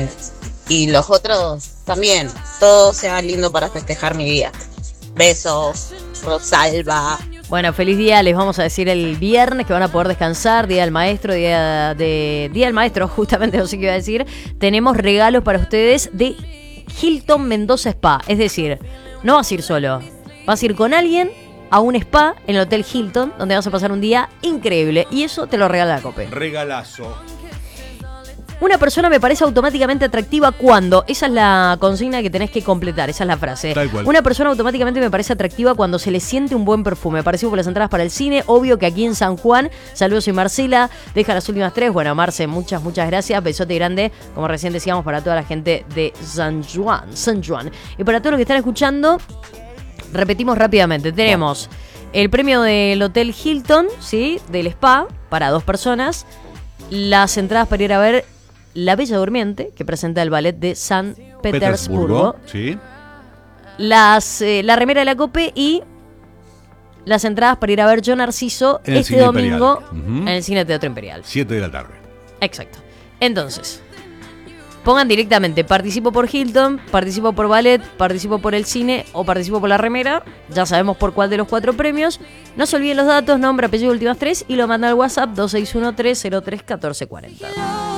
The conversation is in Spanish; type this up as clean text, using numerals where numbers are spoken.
Y los otros también. Todo sea lindo para festejar mi día. Besos, Rosalba. Bueno, feliz día, les vamos a decir el viernes que van a poder descansar, Día del Maestro, Día del Maestro, justamente no sé qué iba a decir. Tenemos regalos para ustedes de Hilton Mendoza Spa, es decir, no vas a ir solo, vas a ir con alguien a un spa en el Hotel Hilton, donde vas a pasar un día increíble, y eso te lo regala la COPE. Regalazo. Una persona me parece automáticamente atractiva cuando, esa es la consigna que tenés que completar, esa es la frase. Tal cual. Una persona automáticamente me parece atractiva cuando se le siente un buen perfume. Parecido por las entradas para el cine, obvio que aquí en San Juan. Saludos, soy Marcela, deja las últimas 3. Bueno, Marce, muchas gracias, besote grande, como recién decíamos, para toda la gente de San Juan. Y para todos los que están escuchando, repetimos rápidamente, tenemos el premio del Hotel Hilton, ¿sí? Del spa, para 2 personas, las entradas para ir a ver La Bella Durmiente, que presenta el ballet de San Petersburgo. Sí. La remera de la COPE y las entradas para ir a ver Yo Narciso En el este Cine domingo Imperial. en el Cine Teatro Imperial. 7 de la tarde. Exacto. Entonces, pongan directamente, participo por Hilton, participo por ballet, participo por el cine o participo por la remera. Ya sabemos por cuál de los 4 premios. No se olviden los datos, nombre, apellido, últimas 3 y lo mandan al WhatsApp 261-303-1440.